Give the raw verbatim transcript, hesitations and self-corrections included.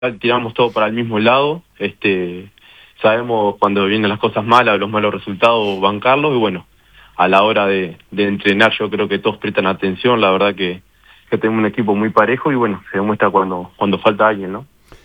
tiramos todo para el mismo lado, este, sabemos cuando vienen las cosas malas, los malos resultados, bancarlos, y bueno, a la hora de, de entrenar yo creo que todos prestan atención, la verdad que, que tenemos un equipo muy parejo y bueno, se demuestra cuando, cuando falta alguien, ¿no?